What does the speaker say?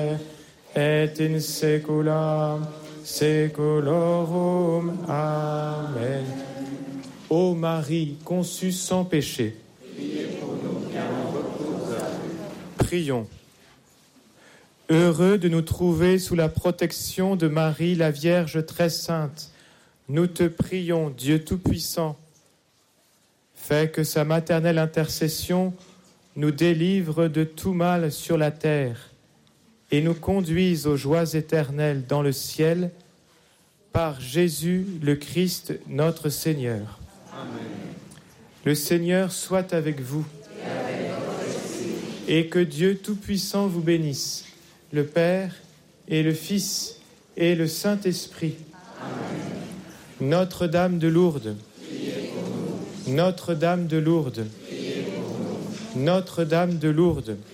et in saecula saeculorum. Amen. Ô Marie, conçue sans péché, prions. Heureux de nous trouver sous la protection de Marie, la Vierge très sainte, nous te prions, Dieu Tout-Puissant, fais que sa maternelle intercession nous délivre de tout mal sur la terre et nous conduise aux joies éternelles dans le ciel, par Jésus le Christ notre Seigneur. Amen. Le Seigneur soit avec vous et que Dieu Tout-Puissant vous bénisse, le Père et le Fils et le Saint-Esprit. Amen. Notre-Dame de Lourdes, Notre-Dame de Lourdes, Notre-Dame de Lourdes,